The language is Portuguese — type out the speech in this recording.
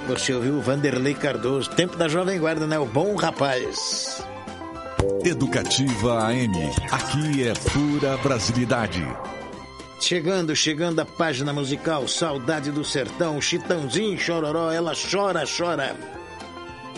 Você ouviu o Vanderlei Cardoso, tempo da Jovem Guarda, né? O bom rapaz. Educativa AM, aqui é pura brasilidade. Chegando a página musical, Saudade do Sertão, Chitãozinho, Chororó, ela chora, chora.